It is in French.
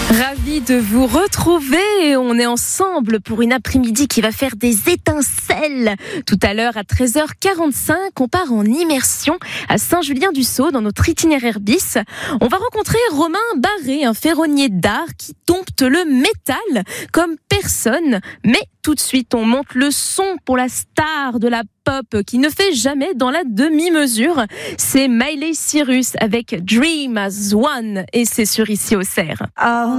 Ravi de vous retrouver. On est ensemble pour une après-midi qui va faire des étincelles. Tout à l'heure à 13h45, on part en immersion à Saint-Julien-du-Sault dans notre itinéraire bis. On va rencontrer Romain Barré, un ferronnier d'art qui dompte le métal comme personne. Mais tout de suite, on monte le son pour la star de la pop qui ne fait jamais dans la demi-mesure. C'est Miley Cyrus avec Dream as One et c'est sur Ici au Cerf.